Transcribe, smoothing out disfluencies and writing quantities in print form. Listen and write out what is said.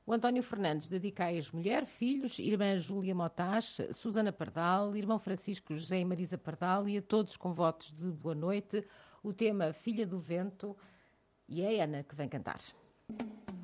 O António Fernandes dedica a ex-mulher, filhos, irmã Júlia Motaz, Susana Pardal, irmão Francisco José e Marisa Pardal e a todos com votos de boa noite. O tema Filha do Vento, e é a Ana que vem cantar.